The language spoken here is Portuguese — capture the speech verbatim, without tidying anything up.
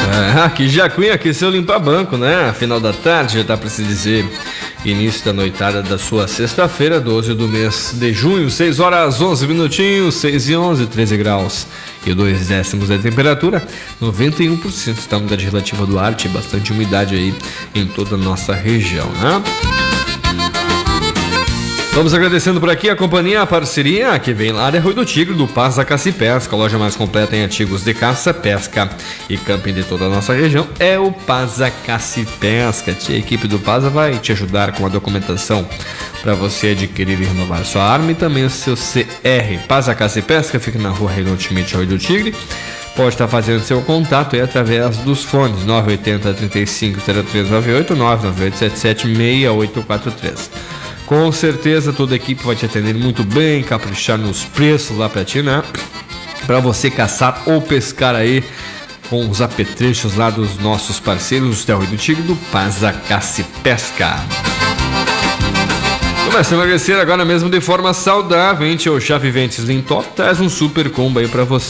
Ah, que Jacuim aqueceu limpa banco, né? Final da tarde, já dá pra se dizer. Início da noitada da sua sexta-feira, doze do mês de junho, seis horas onze minutinhos, seis e onze, treze graus e dois décimos da temperatura, noventa e um por cento da umidade relativa do ar, bastante umidade aí em toda a nossa região, né? Vamos agradecendo por aqui a companhia, a parceria que vem lá de Rui do Tigre, do Paza Caça e Pesca, a loja mais completa em artigos de caça, pesca e camping de toda a nossa região é o Paza Caça e Pesca. A equipe do Paza vai te ajudar com a documentação para você adquirir e renovar sua arma e também o seu C R. Paza Caça e Pesca fica na rua Reinaldo Schmidt, Rui do Tigre. Pode estar fazendo seu contato aí através dos fones nove oito zero, três cinco zero três nove oito, nove nove oito sete sete seis oito quatro três. Com certeza toda a equipe vai te atender muito bem, caprichar nos preços lá pra ti, né? Pra você caçar ou pescar aí com os apetrechos lá dos nossos parceiros do Rui do Tigre, do Paza Caça e Pesca. Começando a emagrecer agora mesmo de forma saudável, hein? O Chave Ventes Lean Top traz um super combo aí pra você.